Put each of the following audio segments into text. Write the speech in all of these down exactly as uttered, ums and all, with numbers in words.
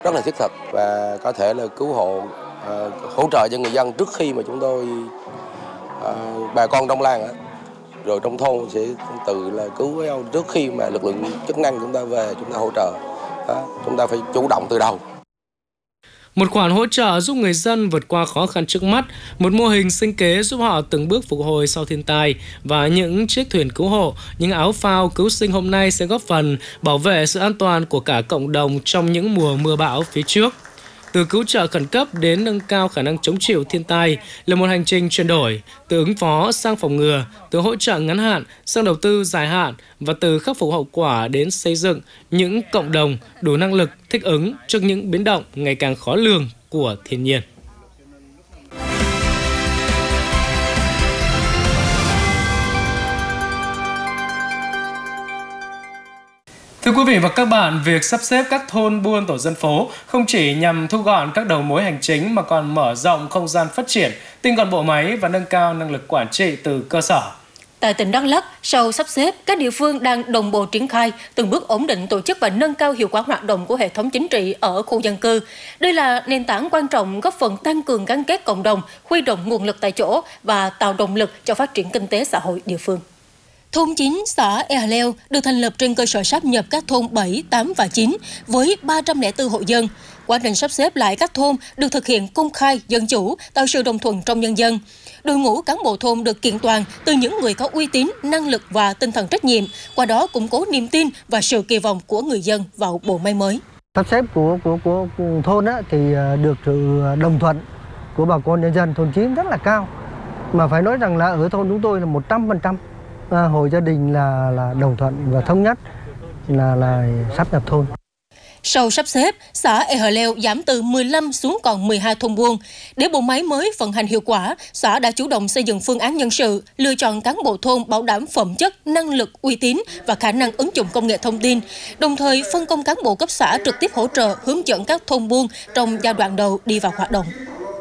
Rất là thiết thực và có thể là cứu hộ, uh, hỗ trợ cho người dân trước khi mà chúng tôi, uh, bà con trong làng, rồi trong thôn sẽ tự là cứu với nhau trước khi mà lực lượng chức năng chúng ta về chúng ta hỗ trợ. Đó, chúng ta phải chủ động từ đầu. Một khoản hỗ trợ giúp người dân vượt qua khó khăn trước mắt, một mô hình sinh kế giúp họ từng bước phục hồi sau thiên tai và những chiếc thuyền cứu hộ, những áo phao cứu sinh hôm nay sẽ góp phần bảo vệ sự an toàn của cả cộng đồng trong những mùa mưa bão phía trước. Từ cứu trợ khẩn cấp đến nâng cao khả năng chống chịu thiên tai là một hành trình chuyển đổi, từ ứng phó sang phòng ngừa, từ hỗ trợ ngắn hạn sang đầu tư dài hạn và từ khắc phục hậu quả đến xây dựng những cộng đồng đủ năng lực thích ứng trước những biến động ngày càng khó lường của thiên nhiên. Thưa quý vị và các bạn, việc sắp xếp các thôn buôn tổ dân phố không chỉ nhằm thu gọn các đầu mối hành chính mà còn mở rộng không gian phát triển, tinh gọn bộ máy và nâng cao năng lực quản trị từ cơ sở. Tại tỉnh Đắk Lắk, sau sắp xếp, các địa phương đang đồng bộ triển khai từng bước ổn định tổ chức và nâng cao hiệu quả hoạt động của hệ thống chính trị ở khu dân cư. Đây là nền tảng quan trọng góp phần tăng cường gắn kết cộng đồng, huy động nguồn lực tại chỗ và tạo động lực cho phát triển kinh tế xã hội địa phương. Thôn chín xã Ea Leo được thành lập trên cơ sở sáp nhập các thôn bảy, tám và chín với ba trăm lẻ bốn hộ dân. Quá trình sắp xếp lại các thôn được thực hiện công khai, dân chủ, tạo sự đồng thuận trong nhân dân. Đội ngũ cán bộ thôn được kiện toàn từ những người có uy tín, năng lực và tinh thần trách nhiệm, qua đó củng cố niềm tin và sự kỳ vọng của người dân vào bộ máy mới. Sắp xếp của của của thôn á, thì được sự đồng thuận của bà con nhân dân thôn chín rất là cao, mà phải nói rằng là ở thôn chúng tôi là một trăm phần trăm hộ gia đình là là đồng thuận và thống nhất là là sáp nhập thôn. Sau sắp xếp, xã Ea Leo giảm từ mười lăm xuống còn mười hai thôn buôn. Để bộ máy mới vận hành hiệu quả, xã đã chủ động xây dựng phương án nhân sự, lựa chọn cán bộ thôn bảo đảm phẩm chất, năng lực, uy tín và khả năng ứng dụng công nghệ thông tin, đồng thời phân công cán bộ cấp xã trực tiếp hỗ trợ, hướng dẫn các thôn buôn trong giai đoạn đầu đi vào hoạt động.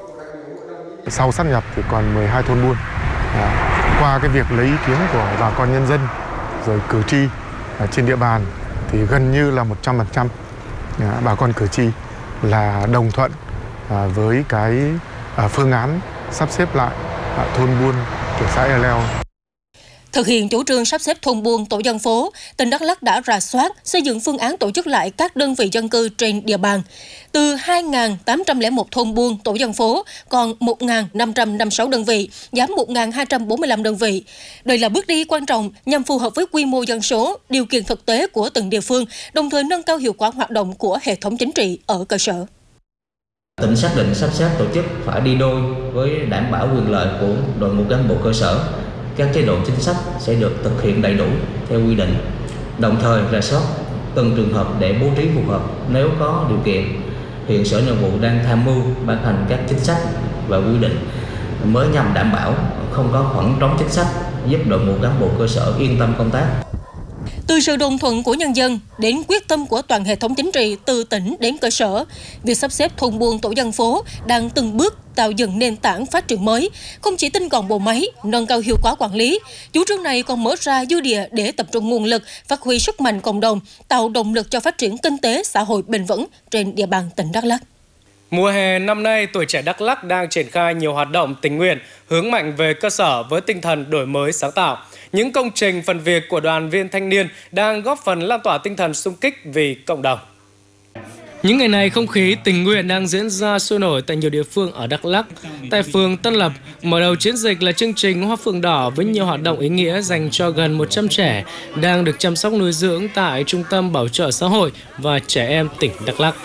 Sau sáp nhập thì còn mười hai thôn buôn. À, qua cái việc lấy ý kiến của bà con nhân dân rồi cử tri ở trên địa bàn thì gần như là một trăm phần trăm bà con cử tri là đồng thuận với cái phương án sắp xếp lại thôn buôn của xã Ea Leo. Thực hiện chủ trương sắp xếp thôn buôn tổ dân phố, tỉnh Đắk Lắk đã rà soát, xây dựng phương án tổ chức lại các đơn vị dân cư trên địa bàn. Từ hai nghìn tám trăm lẻ một thôn buôn tổ dân phố còn một nghìn năm trăm năm mươi sáu đơn vị, giảm một nghìn hai trăm bốn mươi lăm đơn vị. Đây là bước đi quan trọng nhằm phù hợp với quy mô dân số, điều kiện thực tế của từng địa phương, đồng thời nâng cao hiệu quả hoạt động của hệ thống chính trị ở cơ sở. Tỉnh xác định sắp xếp tổ chức phải đi đôi với đảm bảo quyền lợi của đội ngũ cán bộ cơ sở. Các chế độ chính sách sẽ được thực hiện đầy đủ theo quy định, đồng thời rà soát từng trường hợp để bố trí phù hợp nếu có điều kiện. Hiện Sở Nội vụ đang tham mưu ban hành các chính sách và quy định mới nhằm đảm bảo không có khoảng trống chính sách, giúp đội ngũ cán bộ cơ sở yên tâm công tác. Từ sự đồng thuận của nhân dân đến quyết tâm của toàn hệ thống chính trị từ tỉnh đến cơ sở, việc sắp xếp thôn buôn tổ dân phố đang từng bước tạo dựng nền tảng phát triển mới, không chỉ tinh gọn bộ máy, nâng cao hiệu quả quản lý. Chủ trương này còn mở ra dư địa để tập trung nguồn lực, phát huy sức mạnh cộng đồng, tạo động lực cho phát triển kinh tế xã hội bền vững trên địa bàn tỉnh Đắk Lắk. Mùa hè năm nay, Tuổi Trẻ Đắk Lắk đang triển khai nhiều hoạt động tình nguyện hướng mạnh về cơ sở với tinh thần đổi mới sáng tạo. Những công trình phần việc của đoàn viên thanh niên đang góp phần lan tỏa tinh thần xung kích vì cộng đồng. Những ngày này, không khí tình nguyện đang diễn ra sôi nổi tại nhiều địa phương ở Đắk Lắk. Tại phường Tân Lập, mở đầu chiến dịch là chương trình Hoa Phượng Đỏ với nhiều hoạt động ý nghĩa dành cho gần một trăm trẻ đang được chăm sóc nuôi dưỡng tại Trung tâm Bảo trợ Xã hội và Trẻ Em tỉnh Đắk Lắk.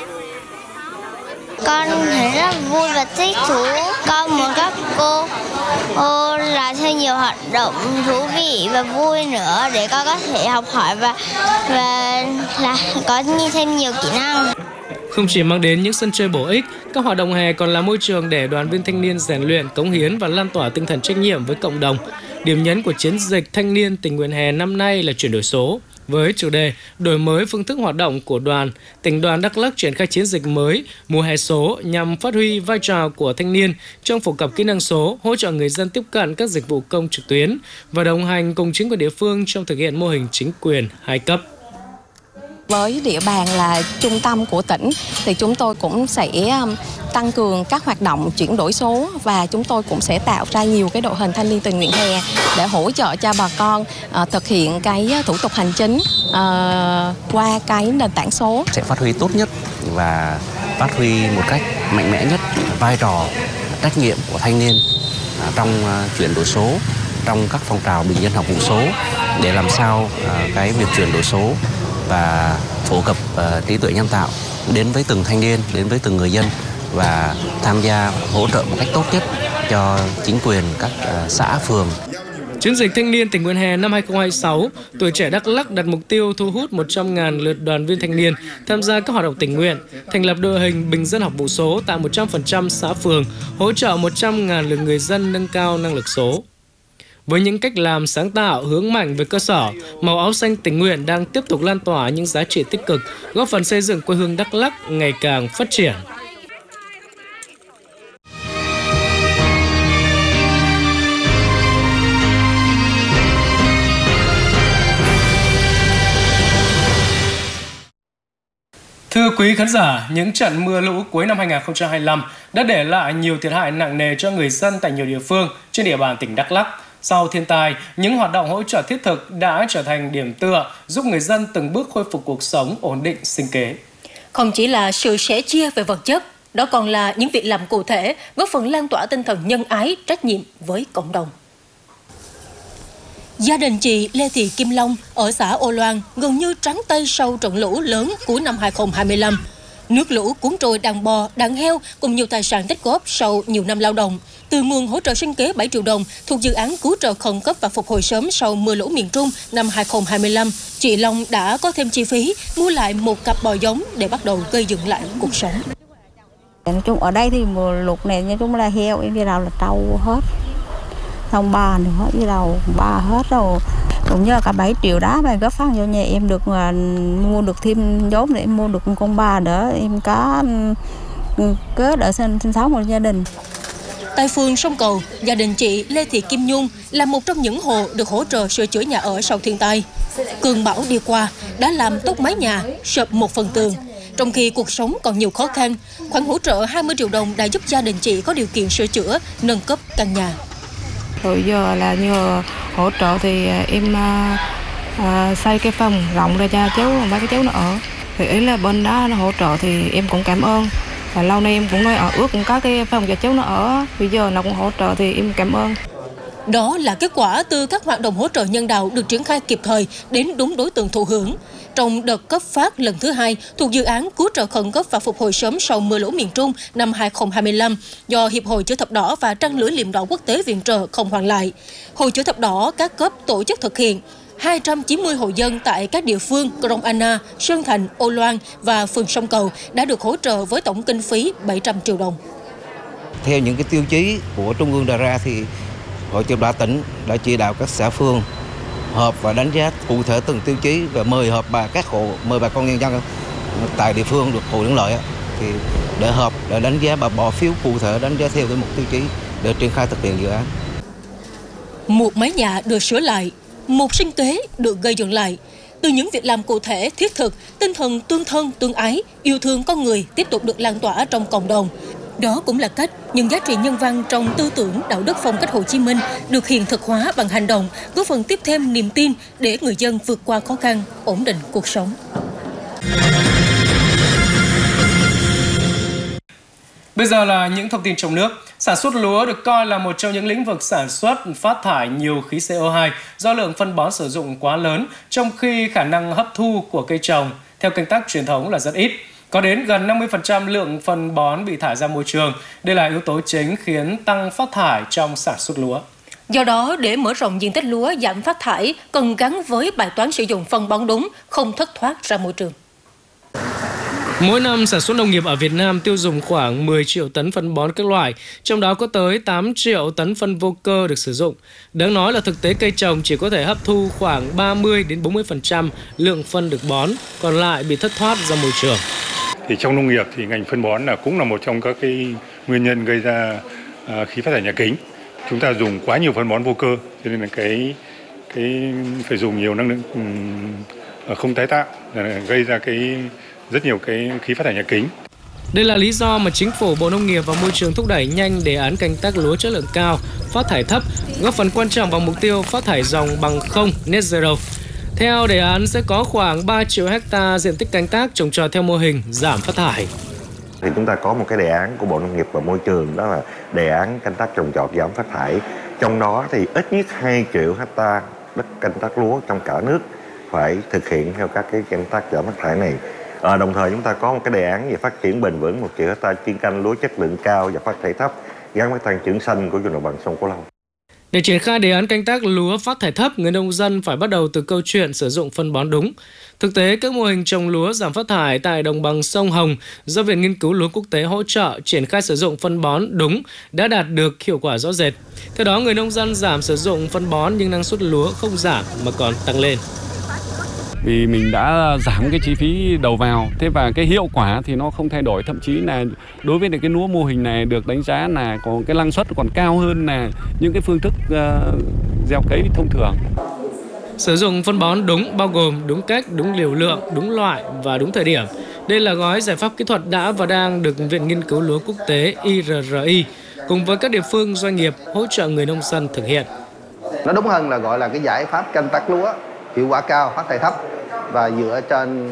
Con thấy rất vui và thích thú. Con muốn các cô, cô làm thêm nhiều hoạt động thú vị và vui nữa để con có thể học hỏi và và là có thêm nhiều kỹ năng. Không chỉ mang đến những sân chơi bổ ích, các hoạt động hè còn là môi trường để đoàn viên thanh niên rèn luyện, cống hiến và lan tỏa tinh thần trách nhiệm với cộng đồng. Điểm nhấn của chiến dịch thanh niên tình nguyện hè năm nay là chuyển đổi số. Với chủ đề đổi mới phương thức hoạt động của đoàn, tỉnh đoàn Đắk Lắk triển khai chiến dịch mới mùa hè số nhằm phát huy vai trò của thanh niên trong phổ cập kỹ năng số, hỗ trợ người dân tiếp cận các dịch vụ công trực tuyến và đồng hành cùng chính quyền địa phương trong thực hiện mô hình chính quyền hai cấp. Với địa bàn là trung tâm của tỉnh thì chúng tôi cũng sẽ tăng cường các hoạt động chuyển đổi số và chúng tôi cũng sẽ tạo ra nhiều cái đội hình thanh niên tình nguyện hè để hỗ trợ cho bà con uh, thực hiện cái thủ tục hành chính uh, qua cái nền tảng số. Sẽ phát huy tốt nhất và phát huy một cách mạnh mẽ nhất vai trò trách nhiệm của thanh niên uh, trong uh, chuyển đổi số, trong các phong trào bình dân học vụ số để làm sao uh, cái việc chuyển đổi số và phổ cập uh, trí tuệ nhân tạo đến với từng thanh niên, đến với từng người dân và tham gia hỗ trợ một cách tốt nhất cho chính quyền các uh, xã, phường. Chiến dịch thanh niên tình nguyện hè năm hai không hai sáu, Tuổi Trẻ Đắk Lắk đặt mục tiêu thu hút một trăm nghìn lượt đoàn viên thanh niên tham gia các hoạt động tình nguyện, thành lập đội hình bình dân học vụ số tại một trăm phần trăm xã phường, hỗ trợ một trăm nghìn lượt người dân nâng cao năng lực số. Với những cách làm sáng tạo, hướng mạnh về cơ sở, màu áo xanh tình nguyện đang tiếp tục lan tỏa những giá trị tích cực, góp phần xây dựng quê hương Đắk Lắk ngày càng phát triển. Thưa quý khán giả, những trận mưa lũ cuối năm hai không hai lăm đã để lại nhiều thiệt hại nặng nề cho người dân tại nhiều địa phương trên địa bàn tỉnh Đắk Lắk. Sau thiên tai, những hoạt động hỗ trợ thiết thực đã trở thành điểm tựa giúp người dân từng bước khôi phục cuộc sống, ổn định sinh kế. Không chỉ là sự sẻ chia về vật chất, đó còn là những việc làm cụ thể góp phần lan tỏa tinh thần nhân ái, trách nhiệm với cộng đồng. Gia đình chị Lê Thị Kim Long ở xã Ô Loan gần như trắng tay sau trận lũ lớn cuối năm hai không hai lăm. Nước lũ cuốn trôi đàn bò, đàn heo cùng nhiều tài sản tích góp sau nhiều năm lao động. Từ nguồn hỗ trợ sinh kế bảy triệu đồng thuộc dự án cứu trợ khẩn cấp và phục hồi sớm sau mưa lũ miền Trung năm hai không hai lăm, chị Long đã có thêm chi phí mua lại một cặp bò giống để bắt đầu gây dựng lại cuộc sống. Nói chung ở đây thì mùa lụt này nói chung là heo, em đi nào là trâu hết. Xong ba nữa đi đâu ba hết rồi, cũng như cả bảy triệu đó mà góp phần cho nhà em được mà mua được thêm vốn để em mua được một con bò nữa, em có cớ đỡ sinh, sinh sống một gia đình. Tại phường Sông Cầu, gia đình chị Lê Thị Kim Nhung là một trong những hộ được hỗ trợ sửa chữa nhà ở sau thiên tai. Cơn bão đi qua đã làm tốt mái nhà, sập một phần tường. Trong khi cuộc sống còn nhiều khó khăn, khoản hỗ trợ hai mươi triệu đồng đã giúp gia đình chị có điều kiện sửa chữa, nâng cấp căn nhà. Rồi giờ là nhờ hỗ trợ thì em uh, uh, xây cái phòng rộng ra cho cháu, ba cái cháu nó ở. Thì ý là bên đó nó hỗ trợ thì em cũng cảm ơn. Và lâu nay em cũng nói ở ước cũng có cái phòng cho cháu nó ở. Bây giờ nó cũng hỗ trợ thì em cảm ơn. Đó là kết quả từ các hoạt động hỗ trợ nhân đạo được triển khai kịp thời đến đúng đối tượng thụ hưởng. Trong đợt cấp phát lần thứ hai thuộc dự án cứu trợ khẩn cấp và phục hồi sớm sau mưa lũ miền Trung năm hai không hai lăm do Hiệp hội Chữ thập đỏ và Trăng lưới liềm đỏ quốc tế viện trợ không hoàn lại, Hội Chữ thập đỏ các cấp tổ chức thực hiện. hai trăm chín mươi hộ dân tại các địa phương Krông Anna, Sơn Thành, Ô Loan và phường Sông Cầu đã được hỗ trợ với tổng kinh phí bảy trăm triệu đồng. Theo những cái tiêu chí của Trung ương đề ra thì Hội Chữ thập đỏ tỉnh đã chỉ đạo các xã phường họp và đánh giá cụ thể từng tiêu chí và mời họp bà các hộ, mời bà con nhân dân tại địa phương được hộ hưởng lợi thì để họp để đánh giá và bỏ phiếu cụ thể đánh giá theo cái mục tiêu chí để triển khai thực hiện dự án. Một mái nhà được sửa lại, một sinh kế được gây dựng lại. Từ những việc làm cụ thể, thiết thực, tinh thần tương thân, tương ái, yêu thương con người tiếp tục được lan tỏa trong cộng đồng. Đó cũng là cách những giá trị nhân văn trong tư tưởng đạo đức phong cách Hồ Chí Minh được hiện thực hóa bằng hành động, góp phần tiếp thêm niềm tin để người dân vượt qua khó khăn, ổn định cuộc sống. Bây giờ là những thông tin trong nước. Sản xuất lúa được coi là một trong những lĩnh vực sản xuất phát thải nhiều khí xê o hai do lượng phân bón sử dụng quá lớn, trong khi khả năng hấp thu của cây trồng theo canh tác truyền thống là rất ít. Có đến gần năm mươi phần trăm lượng phân bón bị thải ra môi trường. Đây là yếu tố chính khiến tăng phát thải trong sản xuất lúa. Do đó, để mở rộng diện tích lúa giảm phát thải, cần gắn với bài toán sử dụng phân bón đúng, không thất thoát ra môi trường. Mỗi năm, sản xuất nông nghiệp ở Việt Nam tiêu dùng khoảng mười triệu tấn phân bón các loại, trong đó có tới tám triệu tấn phân vô cơ được sử dụng. Đáng nói là thực tế cây trồng chỉ có thể hấp thu khoảng ba mươi đến bốn mươi phần trăm lượng phân được bón, còn lại bị thất thoát ra môi trường. Thì trong nông nghiệp thì ngành phân bón là cũng là một trong các cái nguyên nhân gây ra uh, khí phát thải nhà kính. Chúng ta dùng quá nhiều phân bón vô cơ, cho nên là cái cái phải dùng nhiều năng lượng um, không tái tạo, gây ra cái rất nhiều cái khí phát thải nhà kính. Đây là lý do mà Chính phủ, Bộ Nông nghiệp và Môi trường thúc đẩy nhanh đề án canh tác lúa chất lượng cao, phát thải thấp, góp phần quan trọng vào mục tiêu phát thải ròng bằng không net zero. Theo đề án sẽ có khoảng ba triệu hecta diện tích canh tác trồng trọt theo mô hình giảm phát thải. Thì chúng ta có một cái đề án của Bộ Nông nghiệp và Môi trường, đó là đề án canh tác trồng trọt giảm phát thải. Trong đó thì ít nhất hai triệu hecta đất canh tác lúa trong cả nước phải thực hiện theo các cái canh tác giảm phát thải này. À, đồng thời chúng ta có một cái đề án về phát triển bền vững một triệu hecta chuyên canh lúa chất lượng cao và phát thải thấp gắn với tăng trưởng xanh của vùng đồng bằng sông Cửu Long. Để triển khai đề án canh tác lúa phát thải thấp, người nông dân phải bắt đầu từ câu chuyện sử dụng phân bón đúng. Thực tế, các mô hình trồng lúa giảm phát thải tại đồng bằng sông Hồng do Viện Nghiên cứu Lúa Quốc tế hỗ trợ triển khai sử dụng phân bón đúng đã đạt được hiệu quả rõ rệt. Theo đó, người nông dân giảm sử dụng phân bón nhưng năng suất lúa không giảm mà còn tăng lên. Vì mình đã giảm cái chi phí đầu vào, thế và cái hiệu quả thì nó không thay đổi, thậm chí là đối với cái lúa mô hình này được đánh giá là còn cái năng suất còn cao hơn là những cái phương thức uh, gieo cấy thông thường. Sử dụng phân bón đúng bao gồm đúng cách, đúng liều lượng, đúng loại và đúng thời điểm. Đây là gói giải pháp kỹ thuật đã và đang được Viện Nghiên cứu Lúa Quốc tế I R R I cùng với các địa phương doanh nghiệp hỗ trợ người nông dân thực hiện. Nó đúng hơn là gọi là cái giải pháp canh tác lúa hiệu quả cao, phát thải thấp và dựa trên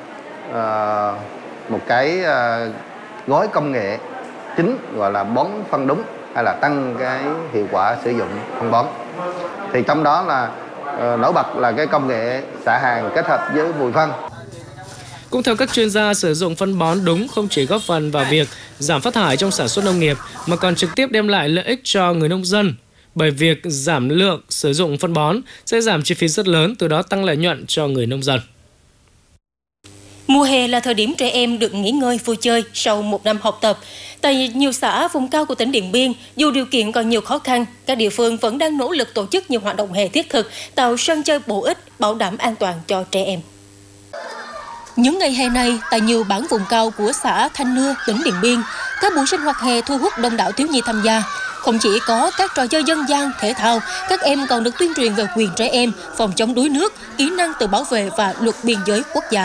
uh, một cái uh, gói công nghệ chính gọi là bón phân đúng hay là tăng cái hiệu quả sử dụng phân bón. Thì trong đó là uh, nổi bật là cái công nghệ xạ hàng kết hợp với bùi phân. Cũng theo các chuyên gia, sử dụng phân bón đúng không chỉ góp phần vào việc giảm phát thải trong sản xuất nông nghiệp mà còn trực tiếp đem lại lợi ích cho người nông dân. Bởi việc giảm lượng sử dụng phân bón sẽ giảm chi phí rất lớn, từ đó tăng lợi nhuận cho người nông dân. Mùa hè là thời điểm trẻ em được nghỉ ngơi vui chơi sau một năm học tập. Tại nhiều xã vùng cao của tỉnh Điện Biên, dù điều kiện còn nhiều khó khăn, các địa phương vẫn đang nỗ lực tổ chức nhiều hoạt động hè thiết thực, tạo sân chơi bổ ích, bảo đảm an toàn cho trẻ em. Những ngày hè này, tại nhiều bản vùng cao của xã Thanh Nưa, tỉnh Điện Biên, các buổi sinh hoạt hè thu hút đông đảo thiếu nhi tham gia. Không chỉ có các trò chơi dân gian, thể thao, các em còn được tuyên truyền về quyền trẻ em, phòng chống đuối nước, kỹ năng tự bảo vệ và luật biên giới quốc gia.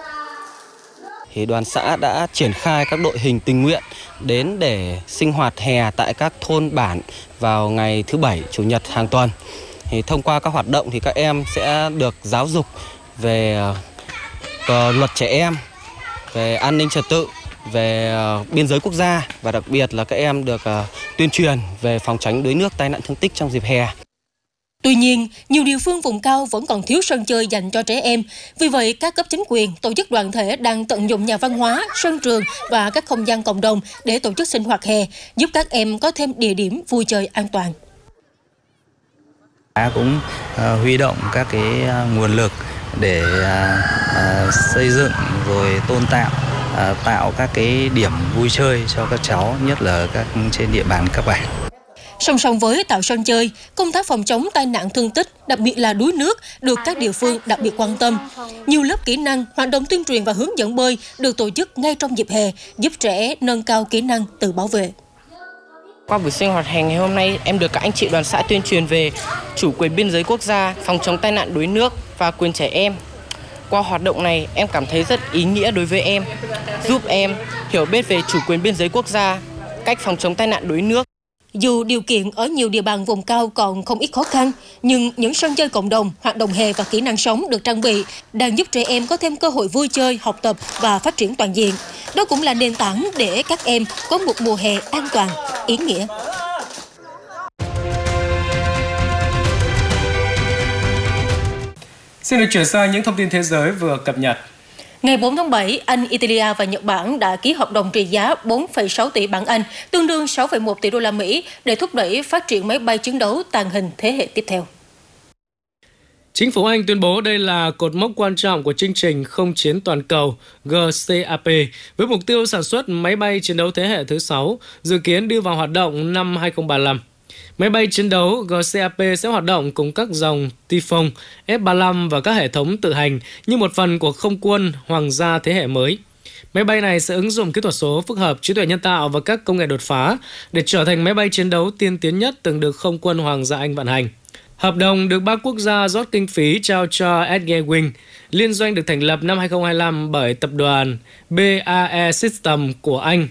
Thì đoàn xã đã triển khai các đội hình tình nguyện đến để sinh hoạt hè tại các thôn bản vào ngày thứ Bảy, Chủ nhật hàng tuần. Thì thông qua các hoạt động thì các em sẽ được giáo dục về uh, luật trẻ em, về an ninh trật tự, về uh, biên giới quốc gia và đặc biệt là các em được uh, tuyên truyền về phòng tránh đuối nước, tai nạn thương tích trong dịp hè. Tuy nhiên, nhiều địa phương vùng cao vẫn còn thiếu sân chơi dành cho trẻ em. Vì vậy, các cấp chính quyền, tổ chức đoàn thể đang tận dụng nhà văn hóa, sân trường và các không gian cộng đồng để tổ chức sinh hoạt hè, giúp các em có thêm địa điểm vui chơi an toàn. Đã cũng uh, huy động các cái uh, nguồn lực để uh, uh, xây dựng rồi tôn tạo, uh, tạo các cái điểm vui chơi cho các cháu, nhất là các trên địa bàn các bản. Song song với tạo sân chơi, công tác phòng chống tai nạn thương tích, đặc biệt là đuối nước, được các địa phương đặc biệt quan tâm. Nhiều lớp kỹ năng, hoạt động tuyên truyền và hướng dẫn bơi được tổ chức ngay trong dịp hè, giúp trẻ nâng cao kỹ năng tự bảo vệ. Qua buổi sinh hoạt hè ngày hôm nay, em được các anh chị đoàn xã tuyên truyền về chủ quyền biên giới quốc gia, phòng chống tai nạn đuối nước và quyền trẻ em. Qua hoạt động này, em cảm thấy rất ý nghĩa đối với em, giúp em hiểu biết về chủ quyền biên giới quốc gia, cách phòng chống tai nạn đuối nước. Dù điều kiện ở nhiều địa bàn vùng cao còn không ít khó khăn, nhưng những sân chơi cộng đồng, hoạt động hè và kỹ năng sống được trang bị đang giúp trẻ em có thêm cơ hội vui chơi, học tập và phát triển toàn diện. Đó cũng là nền tảng để các em có một mùa hè an toàn, ý nghĩa. Xin được chuyển sang những thông tin thế giới vừa cập nhật. Ngày bốn tháng bảy, Anh, Italia và Nhật Bản đã ký hợp đồng trị giá bốn phẩy sáu tỷ bảng Anh, tương đương sáu phẩy một tỷ đô la Mỹ để thúc đẩy phát triển máy bay chiến đấu tàng hình thế hệ tiếp theo. Chính phủ Anh tuyên bố đây là cột mốc quan trọng của chương trình không chiến toàn cầu G C A P với mục tiêu sản xuất máy bay chiến đấu thế hệ thứ sáu, dự kiến đưa vào hoạt động năm hai không ba lăm. Máy bay chiến đấu G C A P sẽ hoạt động cùng các dòng Typhoon, F ba mươi lăm và các hệ thống tự hành như một phần của không quân hoàng gia thế hệ mới. Máy bay này sẽ ứng dụng kỹ thuật số phức hợp, trí tuệ nhân tạo và các công nghệ đột phá để trở thành máy bay chiến đấu tiên tiến nhất từng được không quân hoàng gia Anh vận hành. Hợp đồng được ba quốc gia rót kinh phí trao cho Edgewing. Liên doanh được thành lập năm hai không hai lăm bởi tập đoàn bê a e System của Anh